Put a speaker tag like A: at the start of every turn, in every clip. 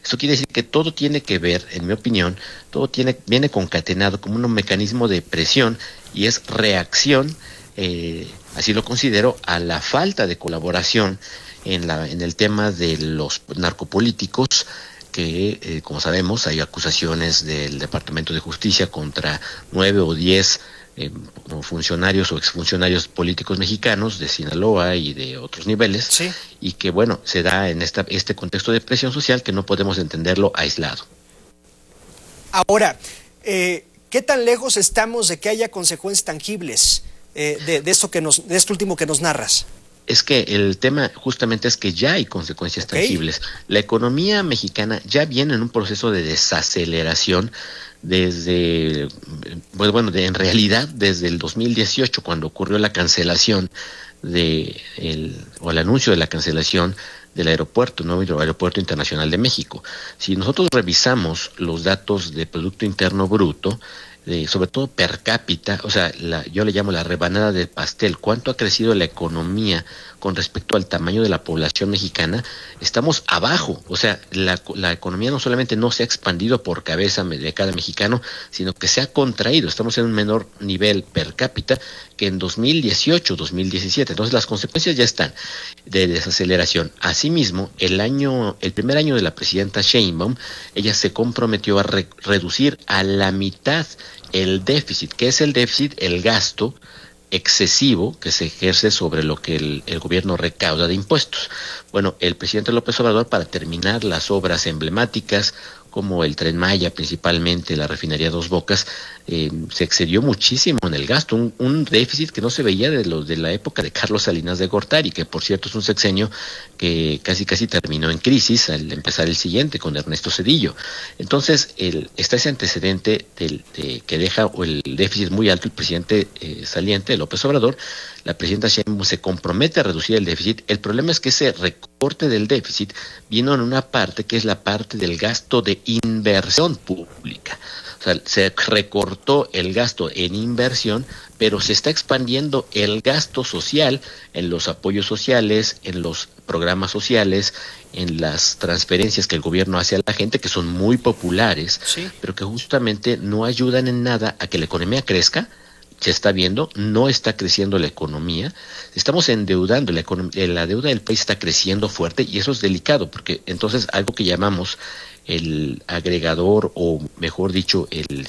A: Eso quiere decir que todo tiene que ver, en mi opinión, viene concatenado como un mecanismo de presión y es reacción, así lo considero, a la falta de colaboración en el tema de los narcopolíticos, que como sabemos hay acusaciones del Departamento de Justicia contra 9 o 10 funcionarios o exfuncionarios políticos mexicanos de Sinaloa y de otros niveles,
B: Sí.
A: y que bueno, se da en este contexto de presión social que no podemos entenderlo aislado.
B: Ahora, ¿qué tan lejos estamos de que haya consecuencias tangibles de esto último que nos narras?
A: Es que el tema justamente es que ya hay consecuencias tangibles. La economía mexicana ya viene en un proceso de desaceleración desde, pues bueno, en realidad desde el 2018, cuando ocurrió la cancelación o el anuncio de la cancelación del aeropuerto, ¿no? El Aeropuerto Internacional de México. Si nosotros revisamos los datos de Producto Interno Bruto, sobre todo per cápita, o sea, yo le llamo la rebanada del pastel, cuánto ha crecido la economía con respecto al tamaño de la población mexicana, estamos abajo. O sea, la economía no solamente no se ha expandido por cabeza de cada mexicano, sino que se ha contraído. Estamos en un menor nivel per cápita que en 2018, 2017. Entonces las consecuencias ya están de desaceleración. Asimismo, el primer año de la presidenta Sheinbaum, ella se comprometió a reducir a la mitad el déficit. ¿Qué es el déficit? El gasto excesivo que se ejerce sobre lo que el gobierno recauda de impuestos. Bueno, el presidente López Obrador, para terminar las obras emblemáticas como el Tren Maya, principalmente la refinería Dos Bocas, se excedió muchísimo en el gasto, un déficit que no se veía de la época de Carlos Salinas de Gortari, que por cierto es un sexenio que casi terminó en crisis al empezar el siguiente con Ernesto Zedillo. Entonces está ese antecedente que deja el déficit muy alto el presidente saliente López Obrador. La presidenta Sheinbaum se compromete a reducir el déficit. El problema es que ese recorte del déficit vino en una parte que es la parte del gasto de inversión pública. O sea, se recortó el gasto en inversión, pero se está expandiendo el gasto social en los apoyos sociales, en los programas sociales, en las transferencias que el gobierno hace a la gente, que son muy populares,
B: Sí.
A: pero que justamente no ayudan en nada a que la economía crezca. Se está viendo, no está creciendo la economía, estamos endeudando, la deuda del país está creciendo fuerte y eso es delicado, porque entonces algo que llamamos el agregador, o mejor dicho,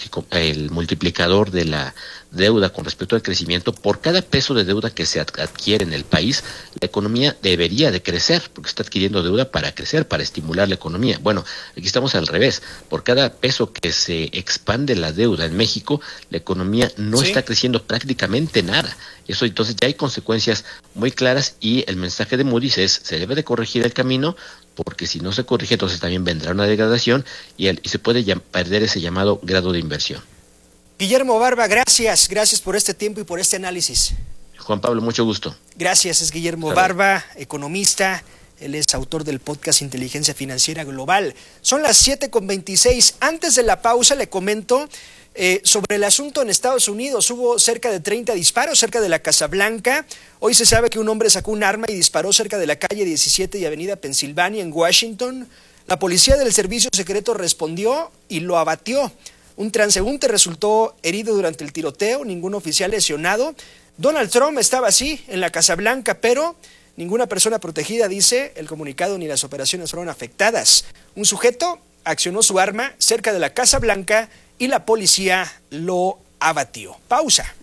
A: el multiplicador de la deuda con respecto al crecimiento, por cada peso de deuda que se adquiere en el país, la economía debería de crecer, porque está adquiriendo deuda para crecer, para estimular la economía. Bueno, aquí estamos al revés. Por cada peso que se expande la deuda en México, la economía no está creciendo prácticamente nada. Eso, entonces ya hay consecuencias muy claras, y el mensaje de Moody's es: se debe de corregir el camino, porque si no se corrige, entonces también vendrá una degradación y se puede perder ese llamado grado de inversión.
B: Guillermo Barba, gracias por este tiempo y por este análisis.
A: Juan Pablo, mucho gusto.
B: Gracias, es Guillermo Barba, economista. Él es autor del podcast Inteligencia Financiera Global. Son las 7:26. Antes de la pausa le comento sobre el asunto en Estados Unidos. Hubo cerca de 30 disparos cerca de la Casa Blanca. Hoy se sabe que un hombre sacó un arma y disparó cerca de la calle 17 y avenida Pensilvania en Washington. La policía del servicio secreto respondió y lo abatió. Un transeúnte resultó herido durante el tiroteo, ningún oficial lesionado. Donald Trump estaba así en la Casa Blanca, pero ninguna persona protegida, dice el comunicado, ni las operaciones fueron afectadas. Un sujeto accionó su arma cerca de la Casa Blanca y la policía lo abatió. Pausa.